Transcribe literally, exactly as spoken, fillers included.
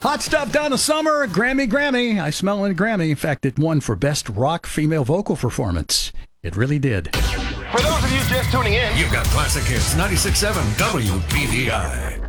Hot stuff down the summer. Grammy, Grammy. I smell a Grammy. In fact, it won for Best Rock Female Vocal Performance. It really did. For those of you just tuning in, you've got Classic Hits ninety-six point seven W B D I.